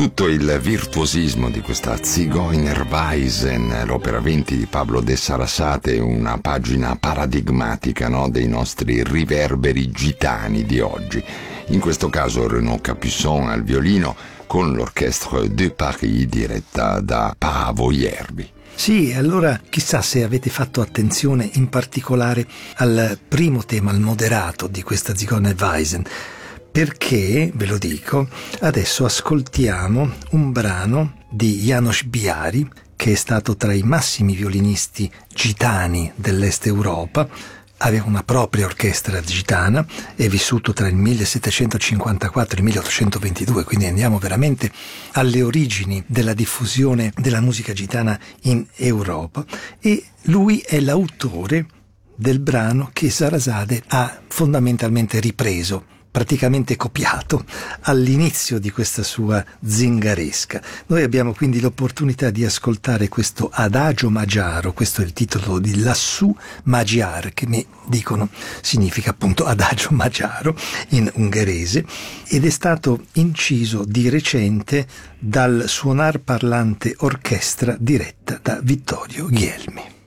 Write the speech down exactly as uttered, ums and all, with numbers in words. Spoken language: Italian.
tutto il virtuosismo di questa Zigeunerweisen, l'opera venti di Pablo de Sarasate, una pagina paradigmatica, no, dei nostri riverberi gitani di oggi. In questo caso Renaud Capuçon al violino con l'Orchestre de Paris diretta da Paavo Järvi. Sì, allora chissà se avete fatto attenzione in particolare al primo tema, al moderato di questa Zigeunerweisen, perché, ve lo dico, adesso ascoltiamo un brano di János Biári, che è stato tra i massimi violinisti gitani dell'Est Europa, aveva una propria orchestra gitana, è vissuto tra il millesettecentocinquantaquattro e il milleottocentoventidue, quindi andiamo veramente alle origini della diffusione della musica gitana in Europa, e lui è l'autore del brano che Sarasate ha fondamentalmente ripreso, praticamente copiato all'inizio di questa sua zingaresca. Noi abbiamo quindi l'opportunità di ascoltare questo Adagio Magiaro, questo è il titolo di Lassù Magyar, che mi dicono significa appunto Adagio Magiaro in ungherese, ed è stato inciso di recente dal Suonar Parlante Orchestra diretta da Vittorio Ghielmi.